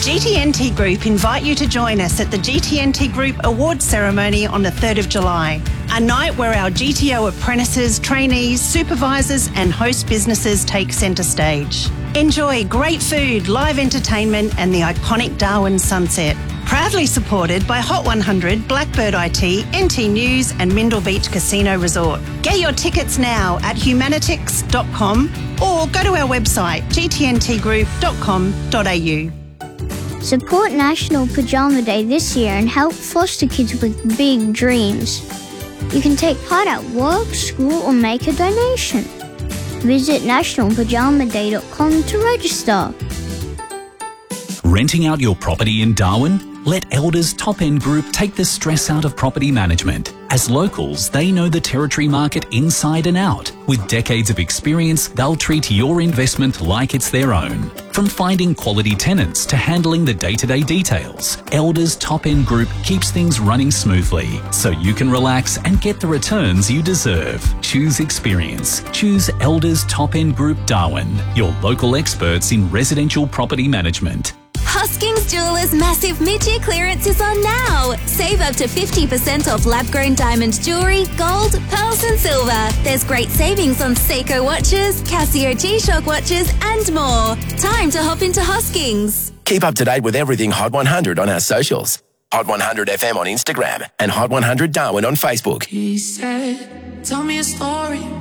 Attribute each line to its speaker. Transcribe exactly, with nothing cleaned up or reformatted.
Speaker 1: G T N T Group invite you to join us at the G T N T Group Awards Ceremony on the third of July, a night where our G T O apprentices, trainees, supervisors and host businesses take centre stage. Enjoy great food, live entertainment and the iconic Darwin sunset. Proudly supported by Hot one hundred, Blackbird I T, N T News and Mindle Beach Casino Resort. Get your tickets now at humanitix dot com or go to our website g t n t group dot com dot a u.
Speaker 2: Support National Pajama Day this year and help foster kids with big dreams. You can take part at work, school or make a donation. Visit national pajama day dot com to register.
Speaker 3: Renting out your property in Darwin? Let Elders Top End Group take the stress out of property management. As locals, they know the Territory market inside and out. With decades of experience, they'll treat your investment like it's their own. From finding quality tenants to handling the day-to-day details, Elders Top End Group keeps things running smoothly so you can relax and get the returns you deserve. Choose experience. Choose Elders Top End Group Darwin, your local experts in residential property management.
Speaker 4: Hoskings Jewelers' massive mid-year clearance is on now. Save up to fifty percent off lab-grown diamond jewellery, gold, pearls and silver. There's great savings on Seiko watches, Casio G-Shock watches and more. Time to hop into Hoskings.
Speaker 5: Keep up to date with everything Hot one hundred on our socials. Hot one hundred F M on Instagram and Hot one hundred Darwin on Facebook.
Speaker 6: He said, tell me a story.